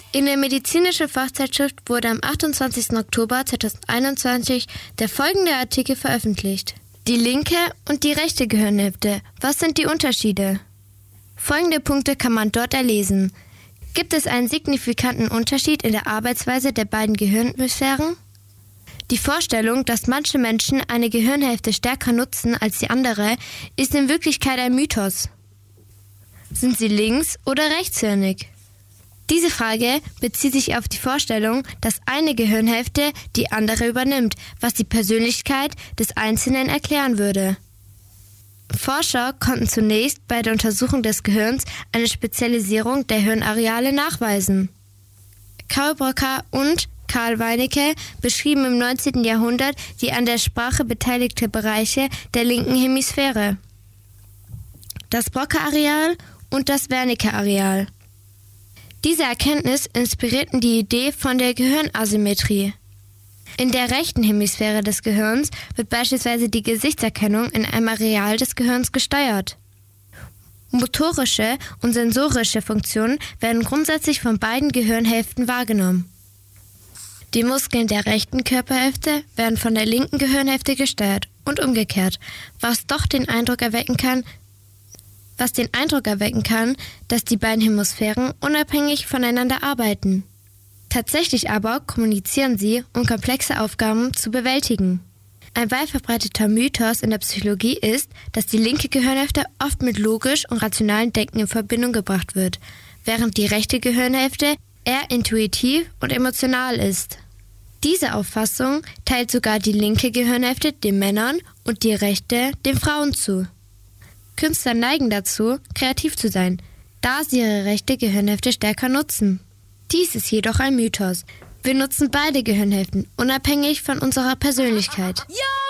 In der medizinischen Fachzeitschrift wurde am 28. Oktober 2021 der folgende Artikel veröffentlicht. Die linke und die rechte Gehirnhälfte. Was sind die Unterschiede? Folgende Punkte kann man dort erlesen. Gibt es einen signifikanten Unterschied in der Arbeitsweise der beiden Gehirnhemisphären? Die Vorstellung, dass manche Menschen eine Gehirnhälfte stärker nutzen als die andere, ist in Wirklichkeit ein Mythos. Sind sie links- oder rechtshirnig? Diese Frage bezieht sich auf die Vorstellung, dass eine Gehirnhälfte die andere übernimmt, was die Persönlichkeit des Einzelnen erklären würde. Forscher konnten zunächst bei der Untersuchung des Gehirns eine Spezialisierung der Hirnareale nachweisen. Karl Broca und Karl Wernicke beschrieben im 19. Jahrhundert die an der Sprache beteiligten Bereiche der linken Hemisphäre. Das Broca-Areal und das Wernicke-Areal. Diese Erkenntnis inspirierten die Idee von der Gehirnasymmetrie. In der rechten Hemisphäre des Gehirns wird beispielsweise die Gesichtserkennung in einem Areal des Gehirns gesteuert. Motorische und sensorische Funktionen werden grundsätzlich von beiden Gehirnhälften wahrgenommen. Die Muskeln der rechten Körperhälfte werden von der linken Gehirnhälfte gesteuert und umgekehrt, was den Eindruck erwecken kann, dass die beiden Hemisphären unabhängig voneinander arbeiten. Tatsächlich aber kommunizieren sie, um komplexe Aufgaben zu bewältigen. Ein weit verbreiteter Mythos in der Psychologie ist, dass die linke Gehirnhälfte oft mit logisch und rationalem Denken in Verbindung gebracht wird, während die rechte Gehirnhälfte eher intuitiv und emotional ist. Diese Auffassung teilt sogar die linke Gehirnhälfte den Männern und die rechte den Frauen zu. Künstler neigen dazu, kreativ zu sein, da sie ihre rechte Gehirnhälfte stärker nutzen. Dies ist jedoch ein Mythos. Wir nutzen beide Gehirnhälften, unabhängig von unserer Persönlichkeit. Ja!